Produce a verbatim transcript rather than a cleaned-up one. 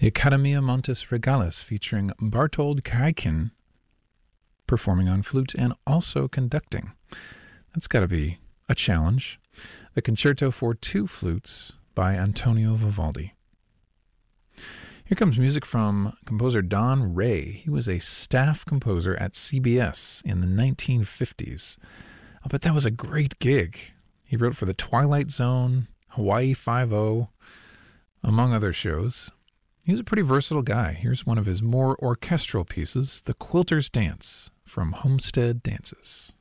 The Accademia Montes Regalis, featuring Bartold Kaikin performing on flute and also conducting. That's got to be a challenge. The Concerto for Two Flutes by Antonio Vivaldi. Here comes music from composer Don Ray. He was a staff composer at C B S in the nineteen fifties. I bet that was a great gig. He wrote for The Twilight Zone, Hawaii Five-O, among other shows. He was a pretty versatile guy. Here's one of his more orchestral pieces, The Quilter's Dance, from Homestead Dances.